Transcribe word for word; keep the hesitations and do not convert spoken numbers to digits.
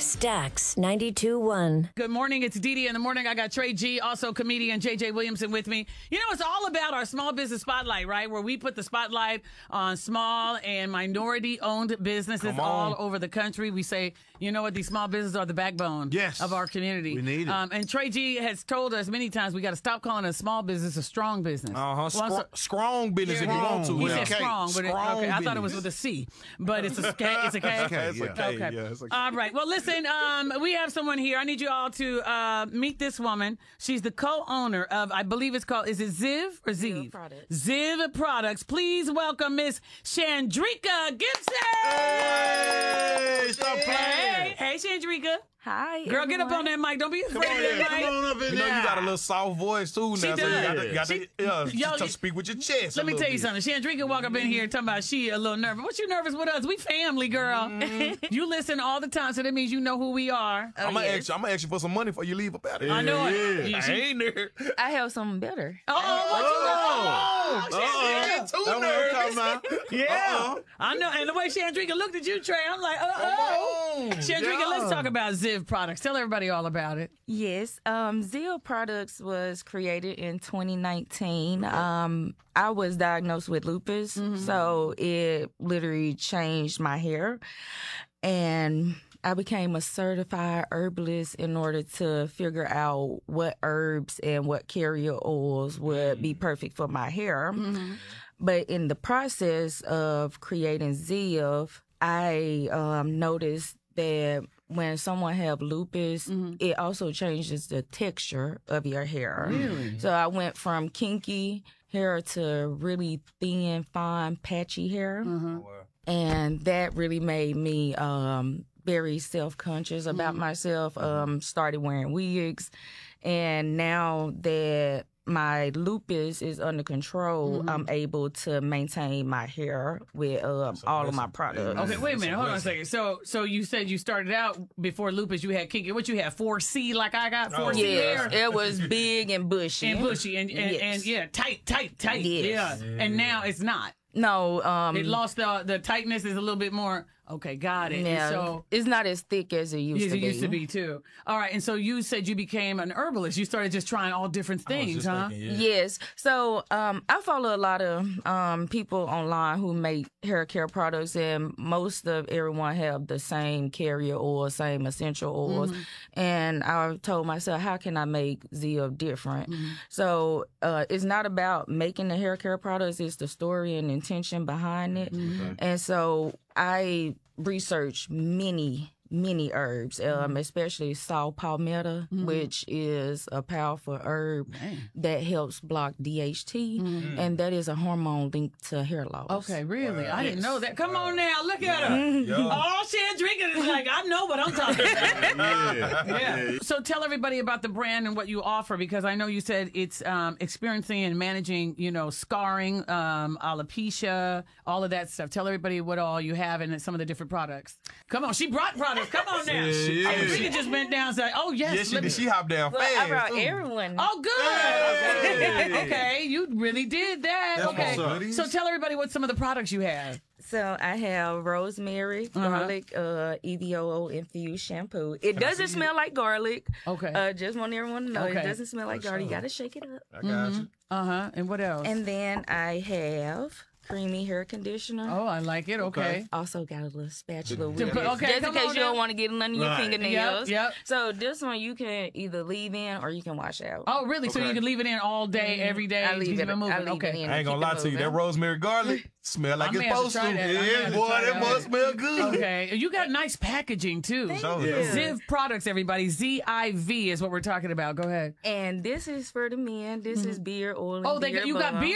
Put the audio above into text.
Stax ninety-two point one. Good morning. It's Dee Dee in the morning. I got Trey G, also comedian J J Williamson with me. You know, it's all about our small business spotlight, right? Where we put the spotlight on small and minority-owned businesses all over the country. We say, you know what? These small businesses are the backbone yes. of our community. We need it. Um, and Trey G has told us many times we got to stop calling a small business a strong business. Uh-huh. Scr- Well, so- strong business if you want to. He Yeah. said strong, but it, Strong okay, I thought it was business. with a C, but it's a K. It's a K. K, It's a yeah. K, Okay. yeah, it's a K. All right. Well, listen, um, we have someone here. I need you all to uh, meet this woman. She's the co-owner of, I believe it's called, is it Ziv or Ziv? Ziv Products. Ziv Products. Please welcome Miss Chandrika Gibson. Hey, stop Hey, playing. hey, Chandrika. Hi, Girl, get up everyone. on that mic. Don't be Come afraid on, of in. that Come mic. on up in You know, there. you got a little soft voice, too, now. She so you does. got to, you got She- to, yeah, Yo, to speak with your chest. Let a me little tell you bit. something. Chandrika walk up in here talking about she a little nervous. What you nervous with us? We family, girl. You listen all the time, so that means you know who we are. Oh, I'm going to yes. ask you, I'm gonna ask you for some money before you leave up out of here. I know it. Yeah. You- I she- ain't there. I have something better. Oh, what you know? Oh, Chandrika. That's what I'm talking about. Yeah. Uh-uh. I know. And the way Chandrika looked at you, Trey, I'm like, uh oh. Chandrika, Yeah. let's talk about Ziv Products. Tell everybody all about it. Yes, um, Ziv Products was created in twenty nineteen. Um, I was diagnosed with lupus, so it literally changed my hair, and I became a certified herbalist in order to figure out what herbs and what carrier oils would be perfect for my hair. But in the process of creating Ziv, I um, noticed that when someone have lupus, it also changes the texture of your hair. Really? So I went from kinky hair to really thin, fine, patchy hair. And that really made me um, very self-conscious about myself. Um, started wearing wigs. And now that my lupus is under control, I'm able to maintain my hair with um, all of my products. Okay, wait a minute. Hold on a second. So, so you said you started out before lupus. You had kinky. What you had? four C, like I got four C Yes, hair. it was big and bushy. And bushy and and, Yes. and yeah, tight, tight, tight. Yes. Yeah. And now it's not. No, um, It lost the the tightness. Is a little bit more. Okay, got it. And yeah, so. it's not as thick as it used Yes, to it be. used to be too. All right, and so you said you became an herbalist. You started just trying all different things, huh? Yes. So um, I follow a lot of um, people online who make hair care products, and most of everyone have the same carrier oil, same essential oils. And I told myself, how can I make Ziv different? So uh, it's not about making the hair care products; it's the story and intention behind it. And so I researched many. Many herbs, um, especially saw palmetto, which is a powerful herb that helps block D H T, and that is a hormone linked to hair loss. Okay, really? I didn't know that. Come on now, look at her. All she had drinking is like, I know what I'm talking about. Yeah. So tell everybody about the brand and what you offer, because I know you said it's um, experiencing and managing, you know, scarring, um, alopecia, all of that stuff. Tell everybody what all you have and some of the different products. Come on, she brought products. Come on now. Yeah, I yeah. She just bent down and said, oh, yes. Yeah, she, let me- did. She hopped down Well, fast. I brought too. everyone. Oh, good. Okay. Hey. Okay, you really did that. That's okay. what's up. So tell everybody what some of the products you have. So I have rosemary, garlic, uh, E V O O infused shampoo. It doesn't smell like garlic. Okay. Uh, just want everyone to know Okay. it doesn't smell like garlic. You gotta shake it up. I got you. Uh huh. And what else? And then I have creamy hair conditioner. oh, I like it. Okay. Also got a little spatula with To it. put- okay, just in come case on you don't now. want to get it under your Right. fingernails. Yep, yep. So this one you can either leave in or you can wash out. Oh, really? So you can leave it in all day, every day. I leave keep it, moving. I leave okay. it in. I ain't gonna Keep it lie to you. That moving. rosemary garlic smell like I may it's have to supposed to. try that. I may have Yeah, to boy, try that that. must smell good. Okay. You got nice packaging too. So, you. yeah. Ziv Products, everybody. Z I V is what we're talking about. Go ahead. And this is for the men. This is beard oil. And Oh, they beard you got balm. beard